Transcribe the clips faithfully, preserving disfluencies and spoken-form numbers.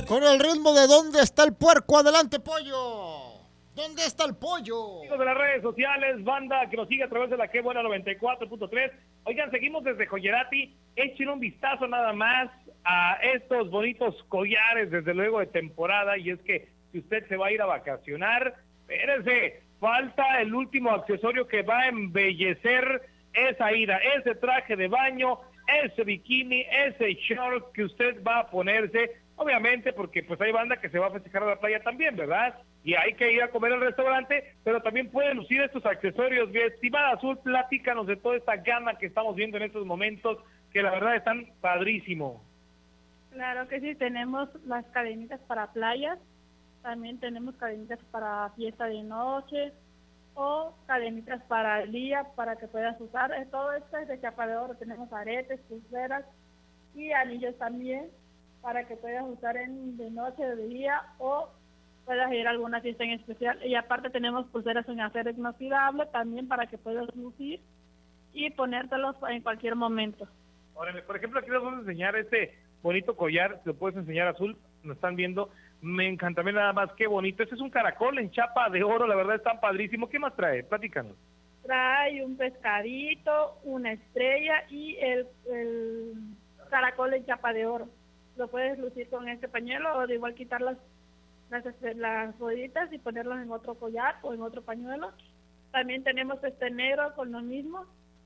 Con el ritmo de ¿dónde está el puerco? Adelante, pollo. ¿Dónde está el pollo? Amigos de las redes sociales, banda que nos sigue a través de la Que Buena noventa y cuatro punto tres. Oigan, seguimos desde Joyerati. Echen un vistazo nada más a estos bonitos collares, desde luego de temporada. Y es que si usted se va a ir a vacacionar, espérese, falta el último accesorio que va a embellecer esa ida, ese traje de baño, ese bikini, ese short que usted va a ponerse, obviamente porque pues hay banda que se va a festejar a la playa también, ¿verdad? Y hay que ir a comer al restaurante, pero también puede lucir estos accesorios. Mi estimada Azul, platícanos de toda esta gama que estamos viendo en estos momentos, que la verdad están padrísimo. Claro que sí, tenemos las cadenitas para playas, también tenemos cadenitas para fiesta de noche, o cadenitas para el día, para que puedas usar. Todo esto es de chapa de oro. Tenemos aretes, pulseras y anillos también, para que puedas usar en de noche, de día, o puedas ir a alguna fiesta en especial. Y aparte tenemos pulseras en acero inoxidable también, para que puedas lucir y ponértelos en cualquier momento. Órale, por ejemplo, aquí les vamos a enseñar este bonito collar, lo puedes enseñar, Azul, nos están viendo. Me encanta, también nada más, qué bonito. Este es un caracol en chapa de oro, la verdad está padrísimo. ¿Qué más trae? Platícanos. Trae un pescadito, una estrella y el, el caracol en chapa de oro. Lo puedes lucir con este pañuelo, o de igual quitar las, las, las rueditas y ponerlos en otro collar o en otro pañuelo. También tenemos este negro con lo mismo,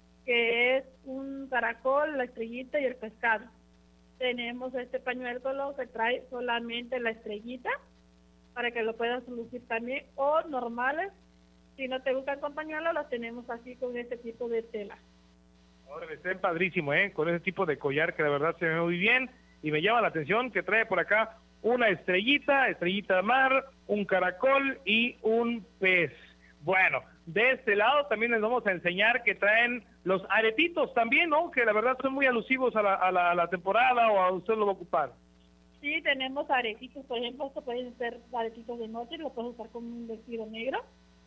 que es un caracol, la estrellita y el pescado. Tenemos este pañuelo que trae solamente la estrellita, para que lo puedas lucir también, o normales. Si no te gustan con pañuelo, los tenemos así con este tipo de tela. Ahora está padrísimo, ¿eh? Con ese tipo de collar que la verdad se ve muy bien, y me llama la atención que trae por acá una estrellita, estrellita de mar, un caracol y un pez. Bueno, de este lado también les vamos a enseñar que traen los aretitos también, ¿no? Que la verdad son muy alusivos a la, a la, a la temporada, o a usted lo va a ocupar. Sí, tenemos aretitos, por ejemplo, estos pueden ser aretitos de noche, los puedes usar con un vestido negro,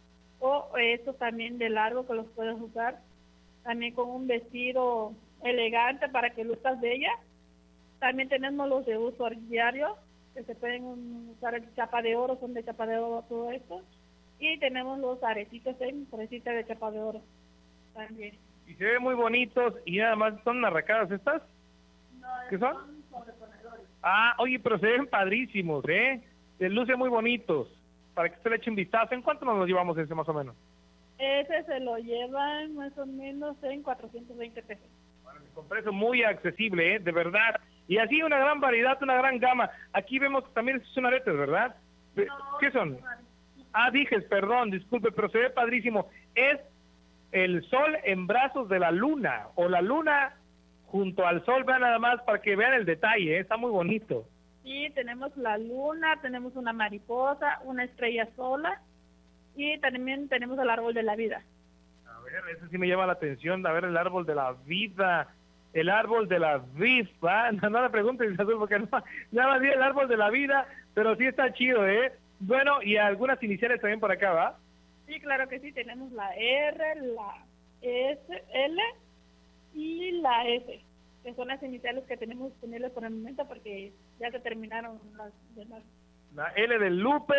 o estos también de largo que los puedes usar también con un vestido elegante para que luzcas bella. También tenemos los de uso diario, que se pueden usar en chapa de oro, son de chapa de oro todo esto. Y tenemos los aretitos en fresita de chapa de oro también. Y se ven muy bonitos, y nada más son arracadas estas. No, ¿Qué son? son sobreponedores. Ah, oye, pero se ven padrísimos, ¿eh? Se lucen muy bonitos, para que usted le eche un vistazo. ¿En cuánto nos los llevamos ese más o menos? Ese se lo llevan más o menos en cuatrocientos veinte pesos. Bueno, con precio muy accesible, ¿eh? De verdad. Y así una gran variedad, una gran gama. Aquí vemos que también son aretes, ¿verdad? No, ¿Qué son? no. Ah, dije, perdón, disculpe, pero se ve padrísimo. Es el sol en brazos de la luna, o la luna junto al sol, vean nada más para que vean el detalle, ¿eh? Está muy bonito. Sí, tenemos la luna, tenemos una mariposa, una estrella sola, y también tenemos el árbol de la vida. A ver, eso sí me llama la atención, a ver el árbol de la vida, el árbol de la vida, no, no le preguntes, porque no, nada más vi el árbol de la vida, pero sí está chido, ¿eh? Bueno, y algunas iniciales también por acá, ¿va? Sí, claro que sí, tenemos la R, la S, L y la S, que son las iniciales que tenemos disponibles por el momento, porque ya se terminaron las demás. La L del Lupe.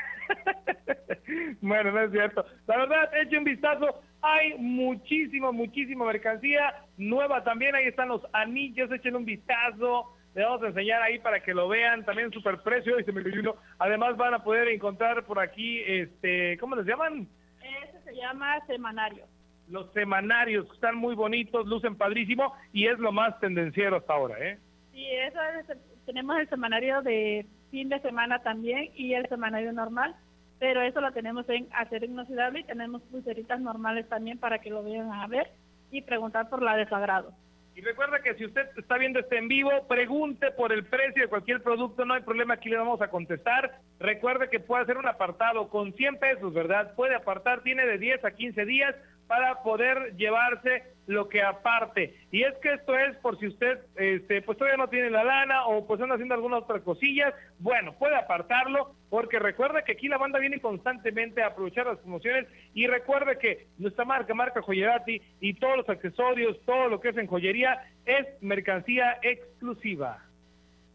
Bueno, no es cierto. La verdad, eche un vistazo. Hay muchísima, muchísima mercancía nueva también. Ahí están los anillos, echen un vistazo. Le vamos a enseñar ahí para que lo vean. También super precio. Y se me olvidó. Además van a poder encontrar por aquí, este, ¿cómo les llaman? Ese se llama semanario. Los semanarios, están muy bonitos, lucen padrísimo, y es lo más tendenciero hasta ahora, ¿eh? Sí, eso es, tenemos el semanario de fin de semana también y el semanario normal, pero eso lo tenemos en acero inoxidable, y tenemos pulseritas normales también para que lo vayan a ver y preguntar por la de Sagrado. Y recuerda que si usted está viendo este en vivo, pregunte por el precio de cualquier producto, no hay problema, aquí le vamos a contestar. Recuerde que puede hacer un apartado con cien pesos, ¿verdad? Puede apartar, tiene de diez a quince días para poder llevarse lo que aparte. Y es que esto es por si usted este, pues todavía no tiene la lana, o pues anda haciendo algunas otras cosillas, bueno, puede apartarlo, porque recuerda que aquí la banda viene constantemente a aprovechar las promociones. Y recuerde que nuestra marca, marca Joyerati, y todos los accesorios, todo lo que es en joyería, es mercancía exclusiva.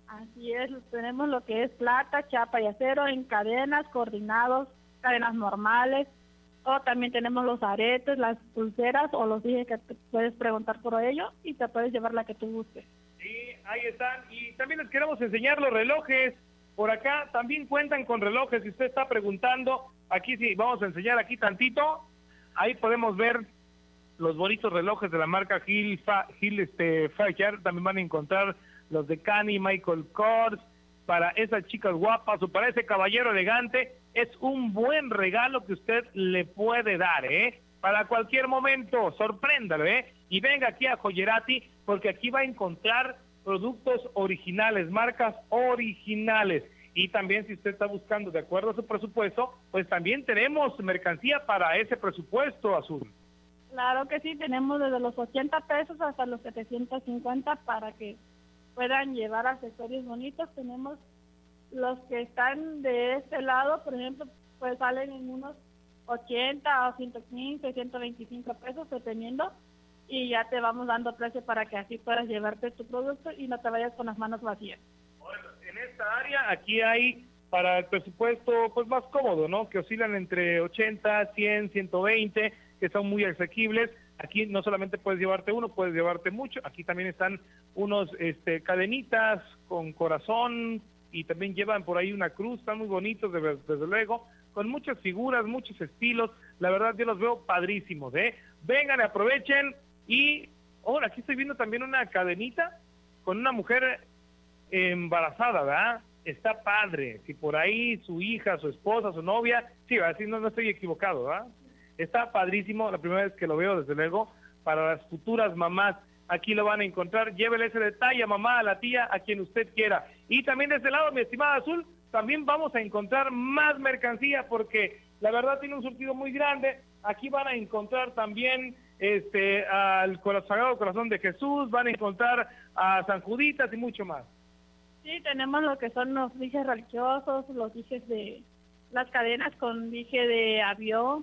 Así es, tenemos lo que es plata, chapa y acero en cadenas, coordinados, cadenas normales, o también tenemos los aretes, las pulseras o los dije que te puedes preguntar por ello y te puedes llevar la que tú gustes. Sí, ahí están. Y también les queremos enseñar los relojes. Por acá también cuentan con relojes. Si usted está preguntando, aquí sí, vamos a enseñar aquí tantito. Ahí podemos ver los bonitos relojes de la marca Hill, Fa, Hill este, Fager. También van a encontrar los de Cani, Michael Kors, para esas chicas guapas o para ese caballero elegante. Es un buen regalo que usted le puede dar, ¿eh? Para cualquier momento, sorpréndalo, ¿eh? Y venga aquí a Joyerati, porque aquí va a encontrar productos originales, marcas originales. Y también si usted está buscando de acuerdo a su presupuesto, pues también tenemos mercancía para ese presupuesto, Azul. Claro que sí, tenemos desde los ochenta pesos hasta los setecientos cincuenta para que puedan llevar accesorios bonitos. Tenemos los que están de este lado, por ejemplo, pues salen en unos ochenta o ciento quince, ciento veinticinco pesos, dependiendo, y ya te vamos dando precio para que así puedas llevarte tu producto y no te vayas con las manos vacías. Bueno, en esta área aquí hay para el presupuesto pues más cómodo, ¿no? Que oscilan entre ochenta, cien, ciento veinte, que son muy asequibles. Aquí no solamente puedes llevarte uno, puedes llevarte mucho. Aquí también están unos este, cadenitas con corazón y también llevan por ahí una cruz, están muy bonitos desde, desde luego, con muchas figuras, muchos estilos. La verdad yo los veo padrísimos, ¿eh? Vengan, aprovechen. Y ahora aquí estoy viendo también una cadenita con una mujer embarazada, ¿verdad? Está padre. Si por ahí su hija, su esposa, su novia, sí, así no, no estoy equivocado, ¿verdad? Está padrísimo, la primera vez que lo veo, desde luego, para las futuras mamás. Aquí lo van a encontrar. Llévele ese detalle a mamá, a la tía, a quien usted quiera. Y también de este lado, mi estimada Azul, también vamos a encontrar más mercancía porque la verdad tiene un surtido muy grande. Aquí van a encontrar también este al Sagrado Corazón de Jesús, van a encontrar a San Juditas y mucho más. Sí, tenemos lo que son los dijes religiosos, los dijes de las cadenas con dije de avión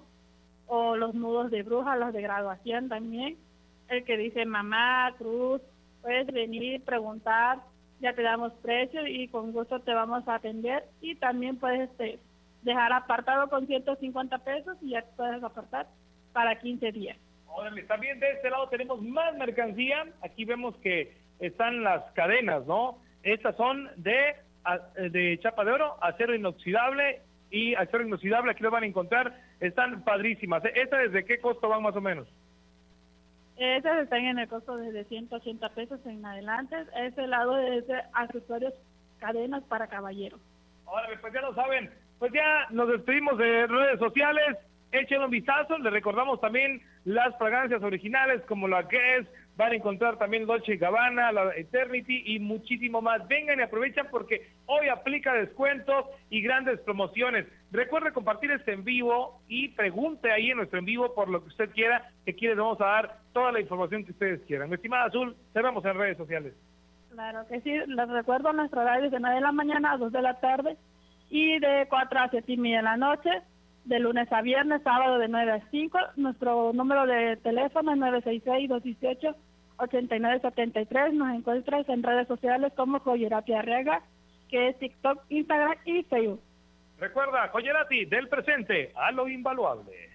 o los nudos de bruja, los de graduación también. El que dice mamá, cruz, puedes venir, preguntar, ya te damos precio y con gusto te vamos a atender. Y también puedes este, dejar apartado con ciento cincuenta pesos y ya te puedes apartar para quince días. Órale, también de este lado tenemos más mercancía. Aquí vemos que están las cadenas, ¿no? Estas son de, de chapa de oro, acero inoxidable y acero inoxidable. Aquí lo van a encontrar. Están padrísimas. ¿Estas desde qué costo van más o menos? Esas están en el costo de ciento ochenta pesos en adelante. Ese lado es de accesorios, cadenas para caballeros. Órale, pues ya lo saben. Pues ya nos despedimos de redes sociales. Echen un vistazo. Les recordamos también las fragancias originales como la Guess. Van a encontrar también Dolce y Gabbana, la Eternity y muchísimo más. Vengan y aprovechen porque hoy aplica descuentos y grandes promociones. Recuerde compartir este en vivo y pregunte ahí en nuestro en vivo por lo que usted quiera, que aquí les vamos a dar toda la información que ustedes quieran. Mi estimada Azul, cerramos en redes sociales. Claro que sí, les recuerdo nuestro horario de nueve de la mañana a dos de la tarde y de cuatro a siete y media de la noche, de lunes a viernes, sábado de nueve a cinco. Nuestro número de teléfono es nueve seis seis, dos uno ocho, ocho nueve siete tres. Nos encuentras en redes sociales como Joyerati Arriaga, que es TikTok, Instagram y Facebook. Recuerda, Joyerati, del presente a lo invaluable.